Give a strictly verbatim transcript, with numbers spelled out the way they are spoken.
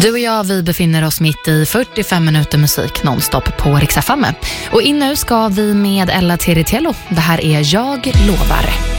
Du och jag, vi befinner oss mitt i fyrtiofem minuter musik nonstop på Rix F M. Och in nu ska vi med Ella Teritello. Det här är Jag lovar.